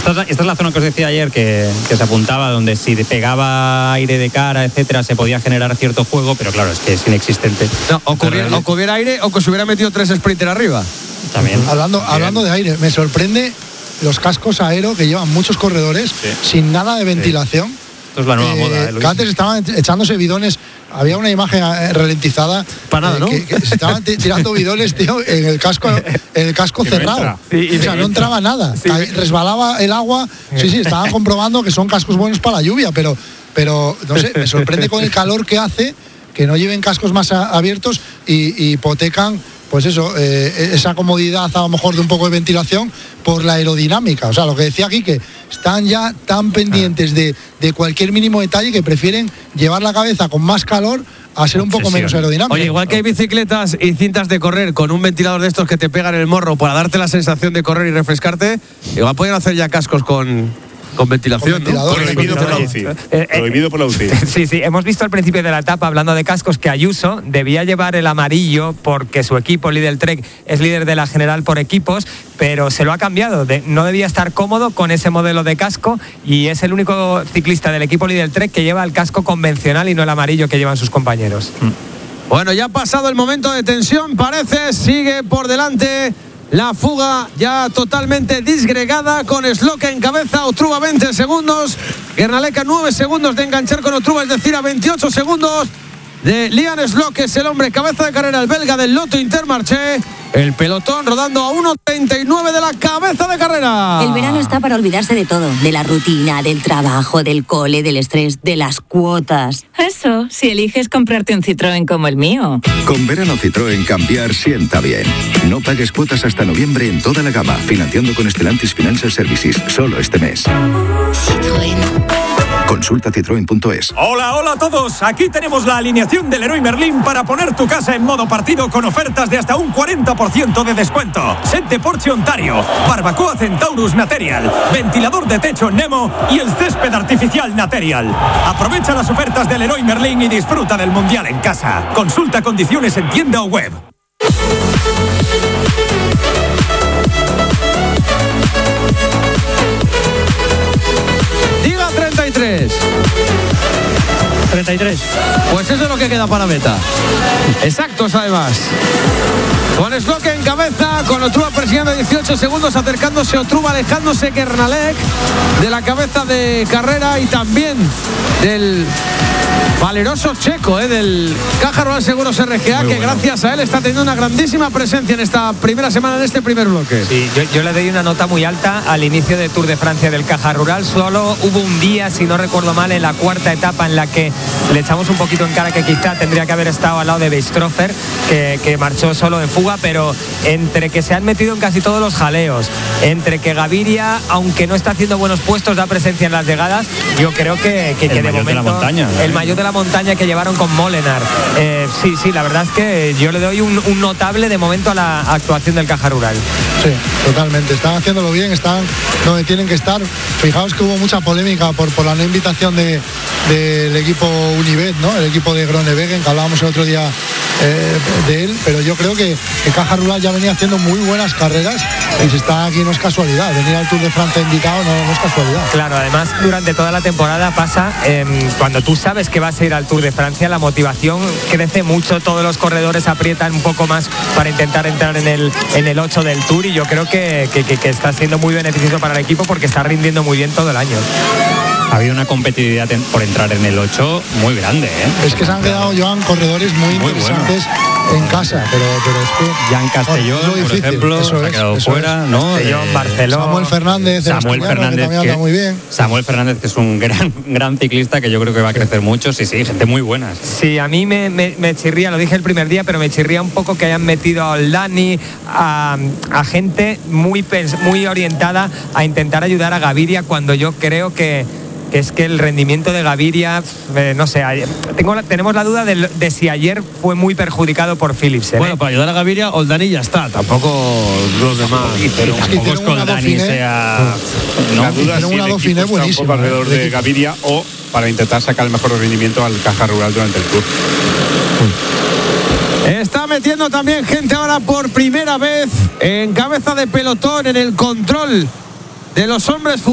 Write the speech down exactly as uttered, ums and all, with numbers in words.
Esta es, la, esta es la zona que os decía ayer que, que se apuntaba, donde si pegaba aire de cara, etcétera, se podía generar cierto juego, pero claro, es que es inexistente. No, o, que hubiera, o que hubiera aire o que se hubiera metido tres sprinter arriba. También. Hablando, hablando de aire, me sorprende los cascos aero que llevan muchos corredores sí. sin nada de ventilación. Sí. Esto es la nueva eh, moda, ¿eh, que antes estaban echándose bidones. Había una imagen ralentizada para nada, eh, ¿no? Que, que se estaban tirando bidones, tío, en el casco, en el casco cerrado. No sí, o sea, no entraba nada. Sí, resbalaba el agua. Sí, sí, estaban comprobando que son cascos buenos para la lluvia, pero, pero no sé, me sorprende con el calor que hace que no lleven cascos más a, abiertos y, y hipotecan. Pues eso, eh, esa comodidad a lo mejor de un poco de ventilación por la aerodinámica. O sea, lo que decía aquí, que están ya tan pendientes de, de cualquier mínimo detalle que prefieren llevar la cabeza con más calor a ser un poco menos aerodinámico. Oye, igual que hay bicicletas y cintas de correr con un ventilador de estos que te pegan en el morro para darte la sensación de correr y refrescarte, igual podrían hacer ya cascos con... Con ventilación, con ¿no? Prohibido por la U C I. Eh, eh, Prohibido por la U C I. Sí, sí. Hemos visto al principio de la etapa, hablando de cascos, que Ayuso debía llevar el amarillo porque su equipo, Lidl Trek, es líder de la general por equipos, pero se lo ha cambiado. De, no debía estar cómodo con ese modelo de casco y es el único ciclista del equipo Lidl Trek que lleva el casco convencional y no el amarillo que llevan sus compañeros. Mm. Bueno, ya ha pasado el momento de tensión, parece, sigue por delante... La fuga ya totalmente disgregada con Sloke en cabeza, Otruba veinte segundos, Guernalec a nueve segundos de enganchar con Otruba, es decir, a veintiocho segundos de Liam Sloke, que es el hombre cabeza de carrera, el belga del Lotto Intermarché. El pelotón rodando a uno treinta y nueve de la cabeza de carrera. El verano está para olvidarse de todo, de la rutina, del trabajo, del cole, del estrés, de las cuotas. Eso, si eliges comprarte un Citroën como el mío. Con verano Citroën cambiar sienta bien. No pagues cuotas hasta noviembre en toda la gama, financiando con Stellantis Financial Services, solo este mes. Citroën. Consulta citroen punto es. Hola, hola a todos. Aquí tenemos la alineación del Leroy Merlin para poner tu casa en modo partido con ofertas de hasta un cuarenta por ciento de descuento. Set de Porsche Ontario, barbacoa Centaurus Material, ventilador de techo Nemo y el césped artificial Material. Aprovecha las ofertas del Leroy Merlin y disfruta del Mundial en casa. Consulta condiciones en tienda o web. Diga treinta y tres. treinta y tres. Pues eso es lo que queda para meta. Exactos además. Con Sloke en cabeza, con Otruba persiguiendo dieciocho segundos, acercándose Otruba, alejándose Guernalec de la cabeza de carrera y también del valeroso checo, eh, del Caja Rural Seguros R G A, que bueno, gracias a él está teniendo una grandísima presencia en esta primera semana, en este primer bloque. Sí, yo, yo le doy una nota muy alta al inicio de Tour de Francia del Caja Rural. Solo hubo un día, si no recuerdo mal, en la cuarta etapa en la que le echamos un poquito en cara que quizá tendría que haber estado al lado de Weistrofer, que, que marchó solo en fuga, pero entre que se han metido en casi todos los jaleos, entre que Gaviria, aunque no está haciendo buenos puestos, da presencia en las llegadas, yo creo que, que, que de momento... De la montaña, el ¿eh? maillot de la montaña que llevaron con Molenaar. Eh, sí, sí, la verdad es que yo le doy un, un notable de momento a la actuación del Caja Rural. Sí, totalmente. Están haciéndolo bien, están donde tienen que estar. Fijaos que hubo mucha polémica por, por la no invitación de, del equipo Unibet, ¿no? El equipo de Groenewegen, que hablábamos el otro día eh, de él, pero yo creo que, que Caja Rural ya venía haciendo muy buenas carreras y si está aquí no es casualidad. Venir al Tour de Francia invitado no, no es casualidad. Claro, además durante toda la temporada pasa, eh, cuando tú sabes que vas a ir al Tour de Francia, la motivación crece mucho, todos los corredores aprietan un poco más para intentar entrar en el, en el ocho del Tour, y yo creo que, que, que, que está siendo muy beneficioso para el equipo porque está rindiendo muy bien todo el año. Ha habido una competitividad en, por entrar en el ocho muy grande, ¿eh? Es que se han quedado, Joan, corredores muy, muy interesantes bueno. en casa, pero, pero es que... Jan Castellón, no, por ejemplo, eso se ha quedado es, fuera, ¿no? Castellón, eh, Barcelona. Samuel Fernández, Samuel Fernández, que, que muy bien. Samuel Fernández, que es un gran, gran ciclista que yo creo que va a crecer mucho. Sí, sí, gente muy buena. Sí, a mí me, me, me chirría, lo dije el primer día, pero me chirría un poco que hayan metido a Oldani, a, a gente muy, muy orientada a intentar ayudar a Gaviria, cuando yo creo que es que el rendimiento de Gaviria, eh, no sé, tengo la, tenemos la duda de, de si ayer fue muy perjudicado por Philipsen. Bueno, ¿eh? para ayudar a Gaviria, Oldani ya está, tampoco los demás. Y, pero tampoco es que Oldani sea... No, la duda es si el equipo está un poco alrededor de Gaviria o para intentar sacar el mejor rendimiento al Caja Rural durante el Tour. Está metiendo también gente ahora por primera vez en cabeza de pelotón, en el control de los hombres